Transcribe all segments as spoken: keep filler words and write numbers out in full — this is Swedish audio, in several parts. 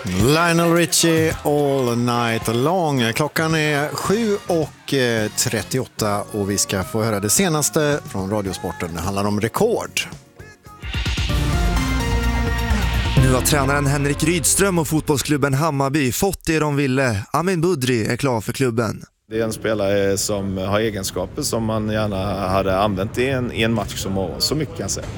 Lionel Richie All Night Long. Klockan är sju och trettioåtta och vi ska få höra det senaste från Radiosporten. Det handlar om rekord. Nu har tränaren Henrik Rydström och fotbollsklubben Hammarby fått det de ville. Amin Budri är klar för klubben. Det är en spelare som har egenskaper som man gärna hade använt i en, i en match som morgon. Så mycket kan jag säga.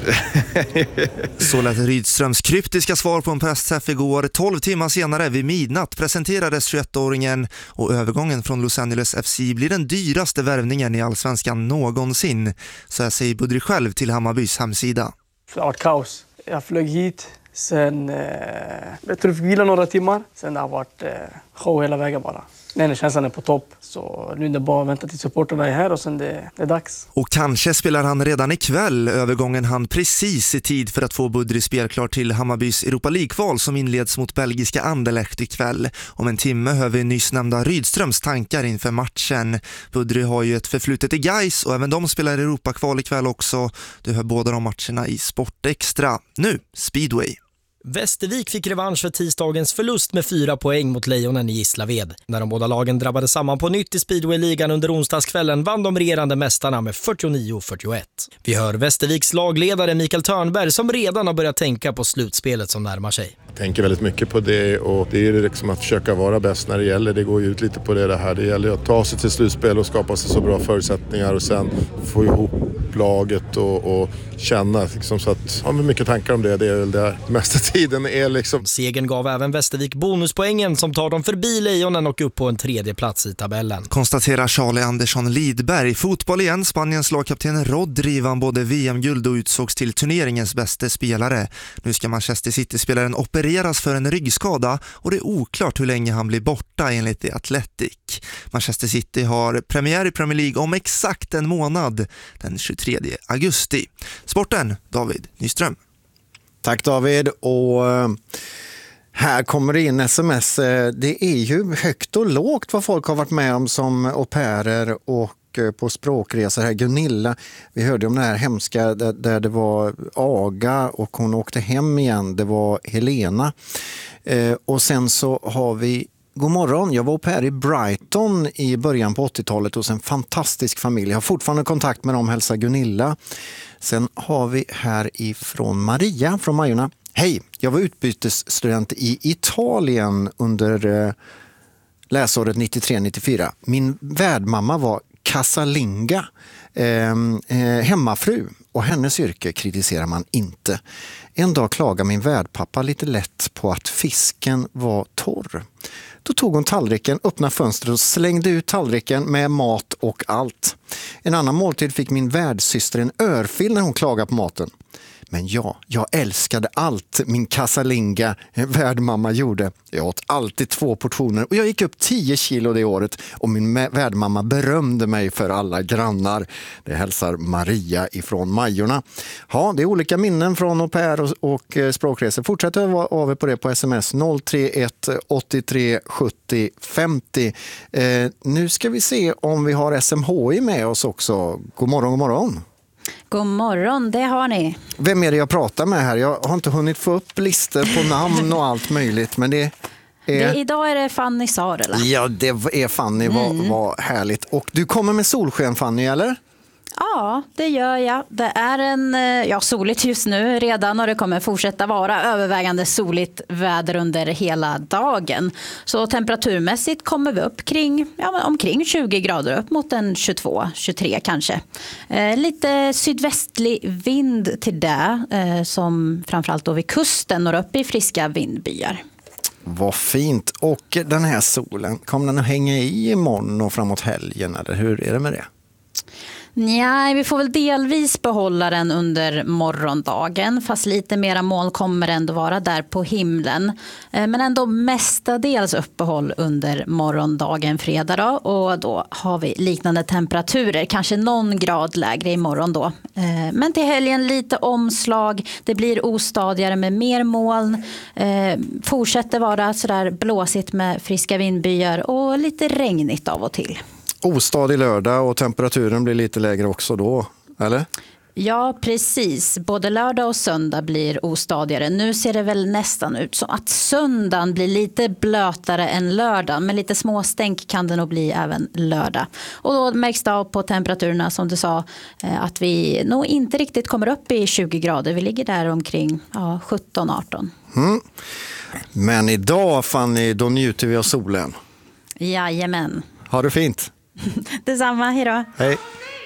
Så lät Rydströms kryptiska svar på en pressträff igår. tolv timmar senare vid midnatt presenterades tjugoettåringen och övergången från Los Angeles F C blir den dyraste värvningen i allsvenskan någonsin. Så här säger Budri själv till Hammarbys hemsida. Det har varit kaos. Jag flög hit. Sen, eh, jag tror vi fick vila några timmar. Sen det har varit eh, show hela vägen bara. Nej, känslan är på topp. Så nu är det bara att vänta till supporterna är här och sen det, det är dags. Och kanske spelar han redan ikväll. Övergången han precis i tid för att få Budri spelklar till Hammarbys Europa League-kval som inleds mot belgiska Anderlecht ikväll. Om en timme hör vi nyss nämnda Rydströms tankar inför matchen. Budri har ju ett förflutet i Gais och även de spelar Europa-kval ikväll också. Du hör båda de matcherna i Sport Extra. Nu, Speedway. Västervik fick revansch för tisdagens förlust med fyra poäng mot Lejonen i Gislaved. När de båda lagen drabbade samman på nytt i Speedway-ligan under onsdagskvällen vann de regerande mästarna med fyrtionio fyrtioett. Vi hör Västerviks lagledare Mikael Törnberg som redan har börjat tänka på slutspelet som närmar sig. Jag tänker väldigt mycket på det och det är liksom att försöka vara bäst när det gäller. Det går ju ut lite på det, det här. Det gäller att ta sig till slutspel och skapa sig så bra förutsättningar och sen få ihop laget och, och känna liksom, så att ha mycket tankar om det. Det är väl det mesta tiden är liksom. Segern gav även Västervik bonuspoängen som tar dem förbi Lejonen och upp på en tredje plats i tabellen. Konstaterar Charlie Andersson Lidberg. Fotboll igen. Spaniens lagkapten Rodri vann både V M-guld och utsågs till turneringens bästa spelare. Nu ska Manchester City-spelaren opereras för en ryggskada och det är oklart hur länge han blir borta enligt The Athletic. Manchester City har premiär i Premier League om exakt en månad, den tjugotredje augusti. Sporten, David Nyström. Tack David, och här kommer det in sms. Det är ju högt och lågt vad folk har varit med om som au pairer och på språkresor här. Gunilla, vi hörde om det här hemska där, där det var aga och hon åkte hem igen. Det var Helena. Eh, och sen så har vi god morgon, jag var au pair i Brighton i början på åttiotalet hos en fantastisk familj. Jag har fortfarande kontakt med dem, hälsa Gunilla. Sen har vi här ifrån Maria från Majorna. Hej, jag var utbytesstudent i Italien under eh, läsåret nittiotre nittiofyra. Min värdmamma var casalinga, eh, eh, hemmafru, och hennes yrke kritiserar man inte. En dag klagade min värdpappa lite lätt på att fisken var torr. Då tog hon tallriken, öppnade fönstret och slängde ut tallriken med mat och allt. En annan måltid fick min värdsyster en örfil när hon klagade på maten. Men ja, jag älskade allt min casalinga värdmamma gjorde. Jag åt alltid två portioner och jag gick upp tio kilo det året och min värdmamma berömde mig för alla grannar. Det hälsar Maria ifrån Majorna. Ja, det är olika minnen från au pair och, och språkresor. Fortsätt att vara av på det på sms noll tre ett åttiotre sjuttio femtio. Eh, nu ska vi se om vi har S M H I med oss också. God morgon, god morgon. God morgon, det har ni. Vem är det jag pratar med här? Jag har inte hunnit få upp listor på namn och allt möjligt, men det är... Det, idag är det Fanny Sarela. Ja, det är Fanny, mm. vad, vad härligt. Och du kommer med solsken, Fanny, eller? Ja, det gör jag. Det är en, ja, soligt just nu redan och det kommer fortsätta vara övervägande soligt väder under hela dagen. Så temperaturmässigt kommer vi upp kring, ja, omkring tjugo grader, upp mot en tjugotvå tjugotre kanske. Eh, lite sydvästlig vind till det, eh, som framförallt då vid kusten når upp i friska vindbyar. Vad fint. Och den här solen, kommer den att hänga i imorgon och framåt helgen, eller hur är det med det? Nej, vi får väl delvis behålla den under morgondagen, fast lite mera moln kommer ändå vara där på himlen. Men ändå mestadels uppehåll under morgondagen fredag då, och då har vi liknande temperaturer, kanske någon grad lägre imorgon då. Men till helgen lite omslag, det blir ostadigare med mer moln, fortsätter vara sådär blåsigt med friska vindbyar och lite regnigt av och till. Ostadig lördag och temperaturen blir lite lägre också då, eller? Ja, precis. Både lördag och söndag blir ostadigare. Nu ser det väl nästan ut som att söndagen blir lite blötare än lördag. Men lite småstänk kan det nog bli även lördag. Och då märks det av på temperaturerna som du sa att vi nog inte riktigt kommer upp i tjugo grader. Vi ligger där omkring ja, sjutton arton. Mm. Men idag, Fanny, då njuter vi av solen. Jajamän. Ha det fint. Detsamma, hej då. Hej.